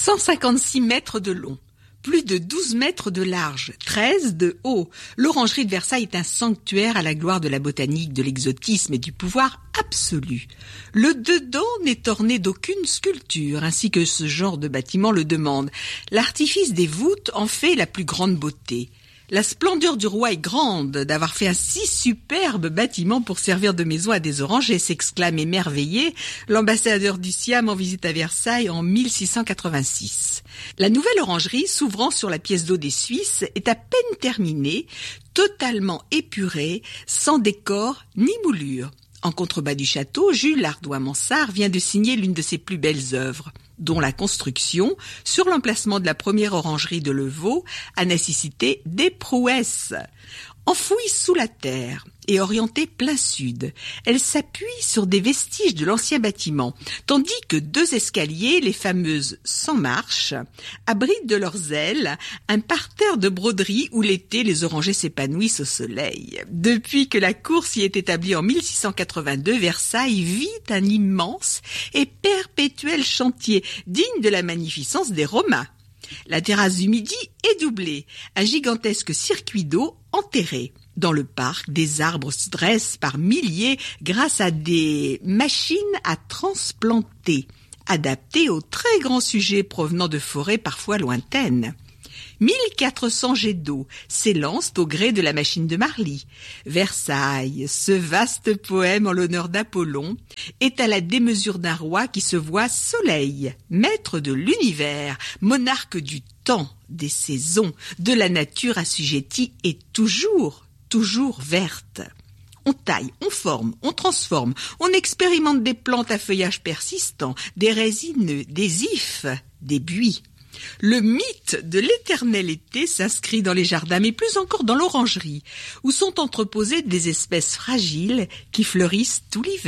156 mètres de long, plus de 12 mètres de large, 13 de haut. L'orangerie de Versailles est un sanctuaire à la gloire de la botanique, de l'exotisme et du pouvoir absolu. Le dedans n'est orné d'aucune sculpture, ainsi que ce genre de bâtiment le demande. L'artifice des voûtes en fait la plus grande beauté. La splendeur du roi est grande d'avoir fait un si superbe bâtiment pour servir de maison à des orangers, s'exclame émerveillé l'ambassadeur du Siam en visite à Versailles en 1686. La nouvelle orangerie, s'ouvrant sur la pièce d'eau des Suisses, est à peine terminée, totalement épurée, sans décor ni moulure. En contrebas du château, Jules Ardois-Mansart vient de signer l'une de ses plus belles œuvres, dont la construction, sur l'emplacement de la première orangerie de Levaux, a nécessité des prouesses. Enfouie sous la terre et orientée plein sud, elle s'appuie sur des vestiges de l'ancien bâtiment, tandis que 2 escaliers, les fameuses 100 marches, abritent de leurs ailes un parterre de broderie où l'été les orangers s'épanouissent au soleil. Depuis que la cour s'y est établie en 1682, Versailles vit un immense et perpétuel chantier digne de la magnificence des Romains. La terrasse du Midi est doublée, un gigantesque circuit d'eau enterré. Dans le parc, des arbres se dressent par milliers grâce à des machines à transplanter, adaptées aux très grands sujets provenant de forêts parfois lointaines. 1400 jets d'eau s'élancent au gré de la machine de Marly. Versailles, ce vaste poème en l'honneur d'Apollon, est à la démesure d'un roi qui se voit soleil, maître de l'univers, monarque du temps, des saisons, de la nature assujettie et toujours verte. On taille, on forme, on transforme, on expérimente des plantes à feuillage persistant, des résineux, des ifs, des buis. Le mythe de l'éternel été s'inscrit dans les jardins, mais plus encore dans l'orangerie, où sont entreposées des espèces fragiles qui fleurissent tout l'hiver.